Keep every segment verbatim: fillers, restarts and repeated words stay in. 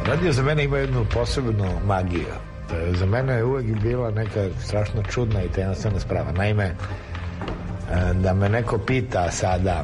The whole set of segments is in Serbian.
Radio za mene ima jednu posebnu magiju. Za mene je uvijek bila neka strašno čudna i tajenstvena sprava. Naime, da me neko pita sada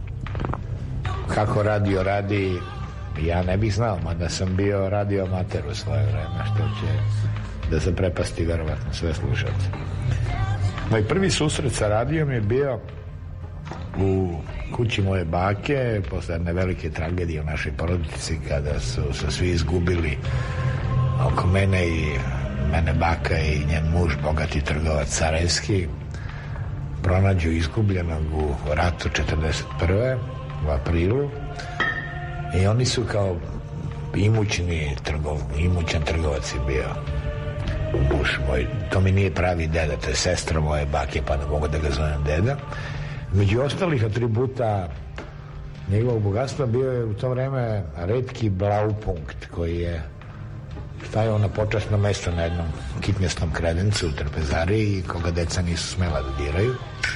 kako radio radi, ja ne bih znao, mada sam bio radio amater u svoje vreme, što će da se prepasti verovatno sve slušalce. Moj prvi susret sa radijom je bio u kući moje bake, posle jedne velike tragedije u našoj porodici, kada su se svi izgubili oko mene i mene baka i njen muž, bogati trgovac Sarajevski, pronađu izgubljenog u ratu četrdeset prve u aprilu i oni su kao imućni trgov, imućan trgovac je bio muž moj. To mi nije pravi deda, to je sestra moje bake, pa ne mogu da ga zovem deda. Među ostalih atributa njegovog bogatstva bio je u to vreme retki Blaupunkt koji je stajao na počasno mesto na jednom kitnjasnom kredencu u trpezariji koga deca nisu smela da diraju.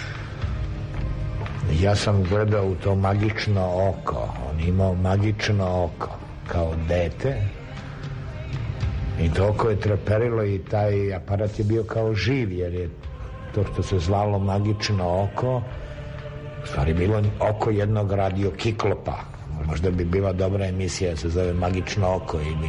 Ja sam gledao u to magično oko. On je imao magično oko kao dete i to oko je treperilo i taj aparat je bio kao živ, jer je to što se zvalo magično oko u stvari bilo oko jednog radio kiklopa. Možda bi bila dobra emisija da se zove Magično oko ili